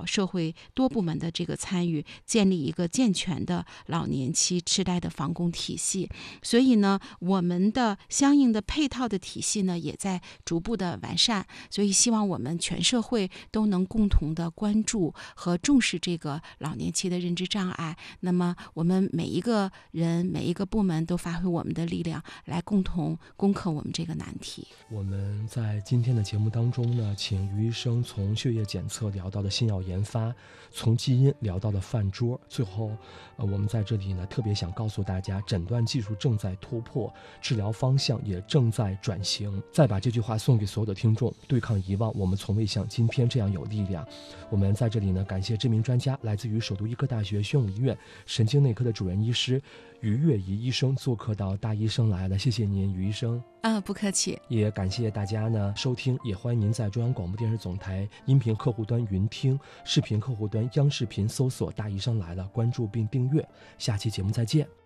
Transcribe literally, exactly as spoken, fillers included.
社会多部门的这个参与，建立一个健全的老年期痴呆的防控体系。所以呢，我们的相应的配套的体系呢，也在逐步的完善。所以希望我们全社会都能共同的关注和重视这个老年期的认知障碍。那么我们每一个人、每一个部门都发挥我们的力量，来共同攻克我们这个难题。 我们在今天的节目当中呢，请于医生从血液检测聊到的新药研发，从基因聊到了饭桌，最后呃，我们在这里呢特别想告诉大家，诊断技术正在突破，治疗方向也正在转型。再把这句话送给所有的听众：对抗遗忘，我们从未像今天这样有力量。我们在这里呢感谢知名专家，来自于首都医科大学宣武医院神经内科的主任医师于月怡医生做客到大医生来了，谢谢您，于医生。 啊，不客气。 也感谢大家呢收听，也欢迎您在中央广播电视总台音频客户端云听，视频客户端央视频搜索大医生来了，关注并订阅。下期节目再见。